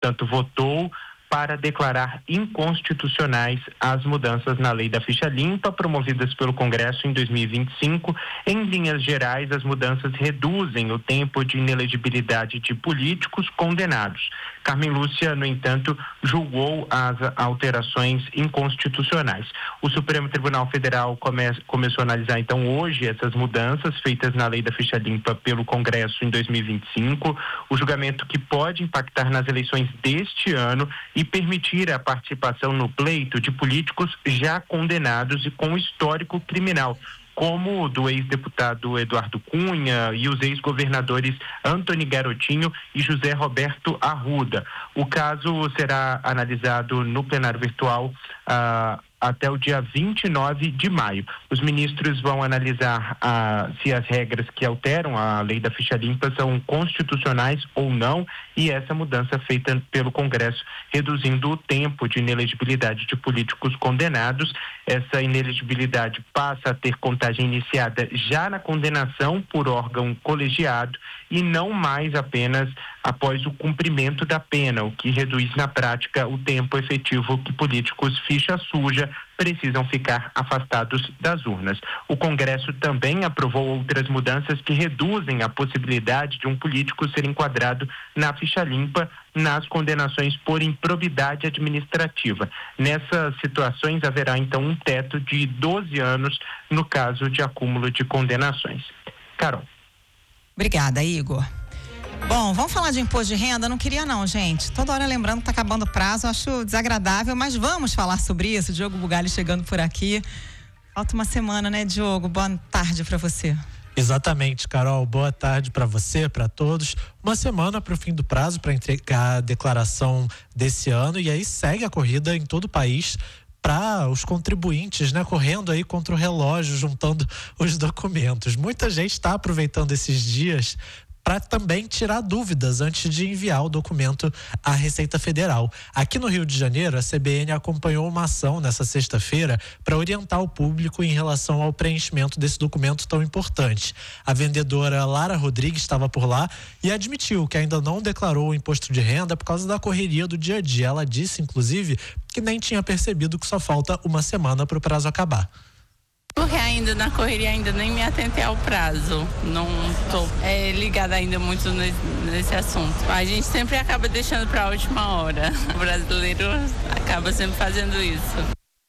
portanto, votou para declarar inconstitucionais as mudanças na lei da ficha limpa promovidas pelo Congresso em 2025. Em linhas gerais, as mudanças reduzem o tempo de inelegibilidade de políticos condenados. Carmen Lúcia, no entanto, julgou as alterações inconstitucionais. O Supremo Tribunal Federal começou a analisar, então, hoje essas mudanças feitas na lei da ficha limpa pelo Congresso em 2025, o julgamento que pode impactar nas eleições deste ano e permitir a participação no pleito de políticos já condenados e com histórico criminal, como o do ex-deputado Eduardo Cunha e os ex-governadores Antony Garotinho e José Roberto Arruda. O caso será analisado no plenário virtual até o dia 29 de maio. Os ministros vão analisar se as regras que alteram a lei da ficha limpa são constitucionais ou não, e essa mudança feita pelo Congresso, reduzindo o tempo de inelegibilidade de políticos condenados. Essa inelegibilidade passa a ter contagem iniciada já na condenação por órgão colegiado e não mais apenas após o cumprimento da pena, o que reduz na prática o tempo efetivo que políticos ficha suja precisam ficar afastados das urnas. O Congresso também aprovou outras mudanças que reduzem a possibilidade de um político ser enquadrado na ficha limpa nas condenações por improbidade administrativa. Nessas situações haverá então um teto de 12 anos no caso de acúmulo de condenações. Carol. Obrigada, Igor. Bom, vamos falar de imposto de renda? Não queria não, gente. Toda hora lembrando que está acabando o prazo, eu acho desagradável, mas vamos falar sobre isso. Diogo Bugalli chegando por aqui. Falta uma semana, né, Diogo? Boa tarde para você. Exatamente, Carol. Boa tarde para você, para todos. Uma semana para o fim do prazo para entregar a declaração desse ano, e aí segue a corrida em todo o país para os contribuintes, né, correndo aí contra o relógio, juntando os documentos. Muita gente está aproveitando esses dias para também tirar dúvidas antes de enviar o documento à Receita Federal. Aqui no Rio de Janeiro, a CBN acompanhou uma ação nessa sexta-feira para orientar o público em relação ao preenchimento desse documento tão importante. A vendedora Lara Rodrigues estava por lá e admitiu que ainda não declarou o imposto de renda por causa da correria do dia a dia. Ela disse, inclusive, que nem tinha percebido que só falta uma semana para o prazo acabar. Porque ainda na correria ainda nem me atentei ao prazo, não estou ligada ainda muito nesse assunto. A gente sempre acaba deixando para a última hora, o brasileiro acaba sempre fazendo isso.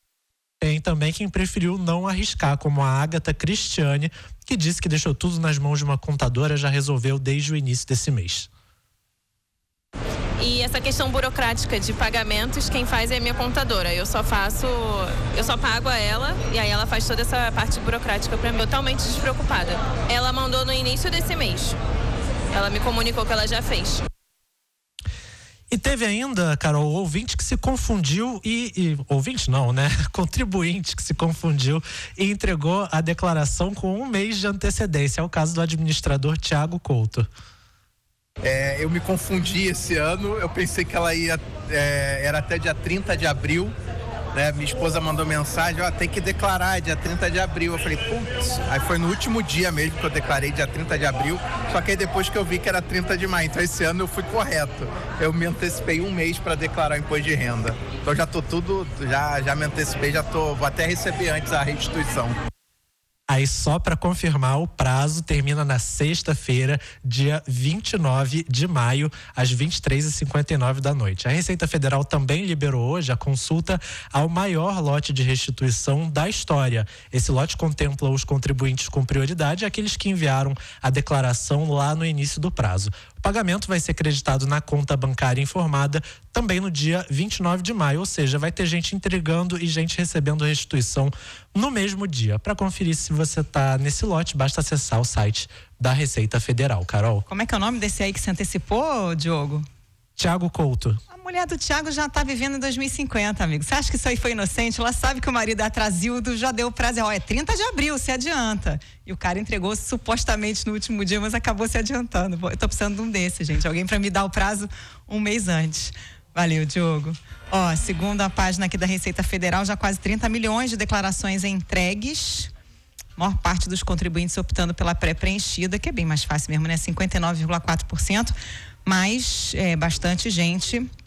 Tem também quem preferiu não arriscar, como a Agatha Cristiane, que disse que deixou tudo nas mãos de uma contadora, já resolveu desde o início desse mês. E essa questão burocrática de pagamentos, quem faz é a minha contadora. Eu só pago a ela e aí ela faz toda essa parte burocrática para mim, totalmente despreocupada. Ela mandou no início desse mês. Ela me comunicou que ela já fez. E teve ainda, Carol, ouvinte que se confundiu ouvinte não, né? Contribuinte que se confundiu e entregou a declaração com um mês de antecedência. É o caso do administrador Tiago Couto. Eu me confundi esse ano, eu pensei que ela era até dia 30 de abril, né? Minha esposa mandou mensagem, tem que declarar, é dia 30 de abril. Eu falei, putz, aí foi no último dia mesmo que eu declarei, dia 30 de abril, só que aí depois que eu vi que era 30 de maio, então esse ano eu fui correto. Eu me antecipei um mês para declarar o imposto de renda. Então já tô já me antecipei, vou até receber antes a restituição. Aí só para confirmar, o prazo termina na sexta-feira, dia 29 de maio, às 23h59 da noite. A Receita Federal também liberou hoje a consulta ao maior lote de restituição da história. Esse lote contempla os contribuintes com prioridade e aqueles que enviaram a declaração lá no início do prazo. O pagamento vai ser creditado na conta bancária informada também no dia 29 de maio, ou seja, vai ter gente entregando e gente recebendo restituição no mesmo dia. Para conferir se você está nesse lote, basta acessar o site da Receita Federal. Carol. Como é que é o nome desse aí que se antecipou, Diogo? Tiago Couto. A mulher do Tiago já está vivendo em 2050, amigo. Você acha que isso aí foi inocente? Ela sabe que o marido é atrasildo, já deu o prazo. É 30 de abril, se adianta. E o cara entregou supostamente no último dia, mas acabou se adiantando. Eu tô precisando de um desse, gente. Alguém para me dar o prazo um mês antes. Valeu, Diogo. Segundo a página aqui da Receita Federal, já quase 30 milhões de declarações entregues. A maior parte dos contribuintes optando pela pré-preenchida, que é bem mais fácil mesmo, né? 59,4%. Mas bastante gente